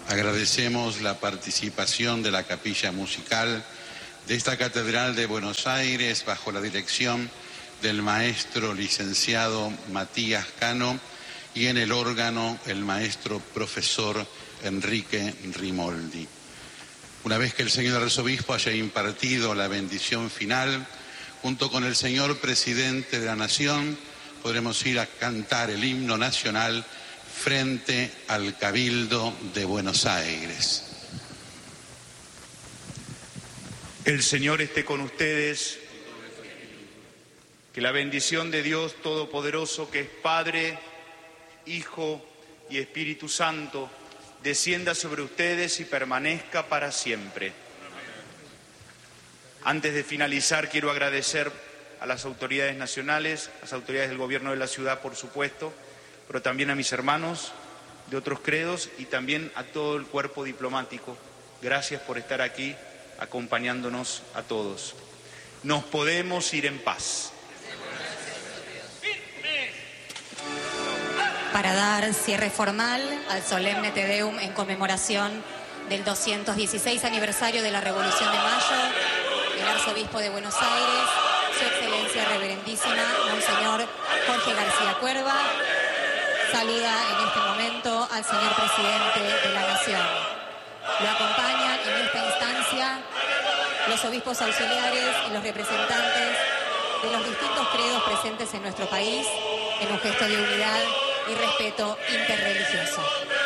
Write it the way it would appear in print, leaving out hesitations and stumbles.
Agradecemos la participación de la Capilla Musical de esta Catedral de Buenos Aires bajo la dirección del maestro licenciado Matías Cano y en el órgano el maestro profesor Enrique Rimoldi. Una vez que el señor arzobispo haya impartido la bendición final, junto con el señor presidente de la Nación, podremos ir a cantar el himno nacional frente al Cabildo de Buenos Aires. El Señor esté con ustedes. Que la bendición de Dios Todopoderoso, que es Padre, Hijo y Espíritu Santo, descienda sobre ustedes y permanezca para siempre. Antes de finalizar, quiero agradecer a las autoridades nacionales, a las autoridades del gobierno de la ciudad, por supuesto, pero también a mis hermanos de otros credos y también a todo el cuerpo diplomático. Gracias por estar aquí acompañándonos a todos. Nos podemos ir en paz. Para dar cierre formal al solemne Te Deum en conmemoración del 216 aniversario de la Revolución de Mayo, el arzobispo de Buenos Aires, su excelencia reverendísima, Monseñor Jorge García Cuerva, saluda en este momento al señor presidente de la Nación. Lo acompañan en esta instancia los obispos auxiliares y los representantes de los distintos credos presentes en nuestro país en un gesto de unidad y respeto interreligioso.